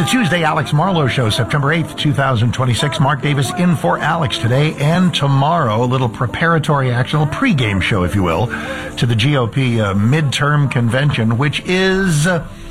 the Tuesday Alex Marlowe Show, September 8th, 2026. Mark Davis in for Alex today and tomorrow. A little preparatory action, a little pregame show, if you will, to the GOP midterm convention, which is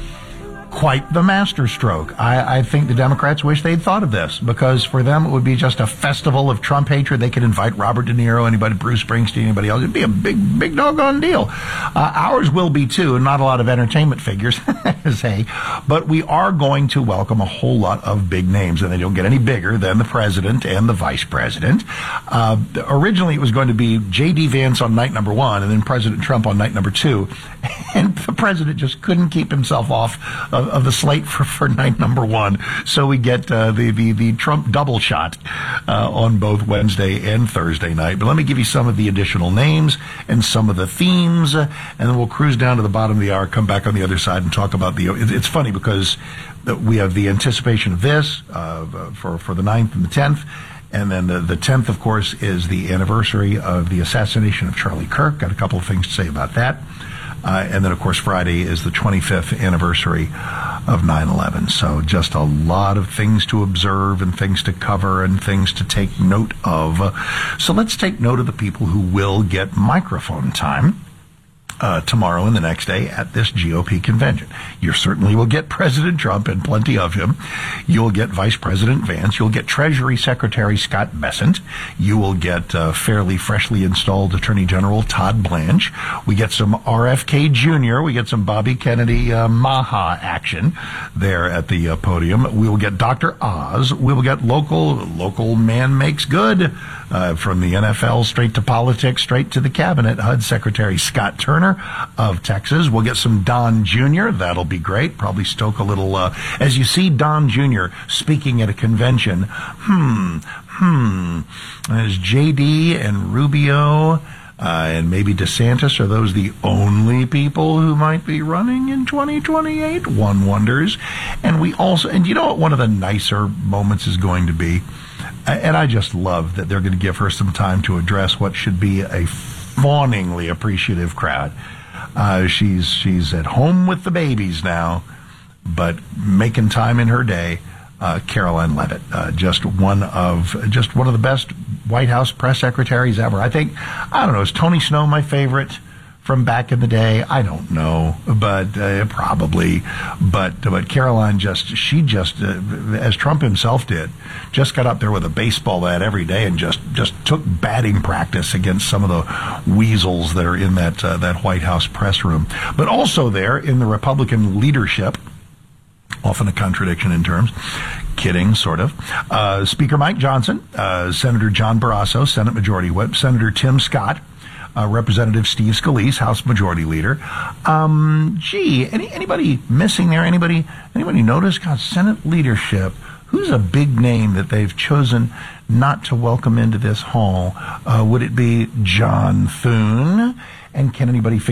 quite the masterstroke. I think the Democrats wish they'd thought of this, because for them it would be just a festival of Trump hatred. They could invite Robert De Niro, anybody, Bruce Springsteen, anybody else. It'd be a big doggone deal. Ours will be too, and not a lot of entertainment figures, say, but we are going to welcome a whole lot of big names, and they don't get any bigger than the president and the vice president. Originally it was going to be J.D. Vance on night number 1, and then President Trump on night number 2, and the president just couldn't keep himself off of the slate for night number 1. So we get the Trump double shot on both Wednesday and Thursday night. But let me give you some of the additional names and some of the themes, and then we'll cruise down to the bottom of the hour, come back on the other side and talk about it's funny because we have the anticipation of this for the 9th and the 10th. And then the 10th, of course, is the anniversary of the assassination of Charlie Kirk. Got a couple of things to say about that. And then, of course, Friday is the 25th anniversary of 9/11. So just a lot of things to observe and things to cover and things to take note of. So let's take note of the people who will get microphone time tomorrow and the next day at this GOP convention. You certainly will get President Trump, and plenty of him. You'll get Vice President Vance. You'll get Treasury Secretary Scott Bessent. You will get fairly freshly installed Attorney General Todd Blanche. We get some RFK Jr. We get some Bobby Kennedy Maha action there at the podium. We will get Dr. Oz. We will get local man makes good from the NFL straight to politics, straight to the cabinet. HUD Secretary Scott Turner of Texas. We'll get some Don Jr. That'll be great. Probably stoke a little, as you see Don Jr. speaking at a convention, as JD and Rubio, and maybe DeSantis, are those the only people who might be running in 2028? One wonders. And you know what one of the nicer moments is going to be? And I just love that they're going to give her some time to address what should be a fawningly appreciative crowd. She's at home with the babies now, but making time in her day. Caroline Leavitt, just one of the best White House press secretaries ever. I don't know, is Tony Snow my favorite from back in the day? I don't know, but probably. But Caroline as Trump himself did, just got up there with a baseball bat every day and just took batting practice against some of the weasels that are in that White House press room. But also there in the Republican leadership, often a contradiction in terms. Kidding, sort of. Speaker Mike Johnson, Senator John Barrasso, Senate Majority Whip, Senator Tim Scott, Representative Steve Scalise, House Majority Leader. Anybody missing there? Anybody notice? God, Senate leadership. Who's a big name that they've chosen not to welcome into this hall? Would it be John Thune? And can anybody figure